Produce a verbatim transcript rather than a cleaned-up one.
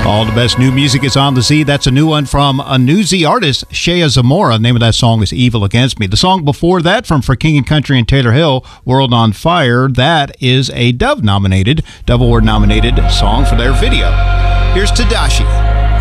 All the best new music is on the Z. That's a new one from a new Z artist, Shea Zamora. The name of that song is Evil Against Me. The song before that from For King and Country and Taylor Hill, World on Fire, that is a Dove nominated, Dove Award nominated song for their video. Here's Tadashi.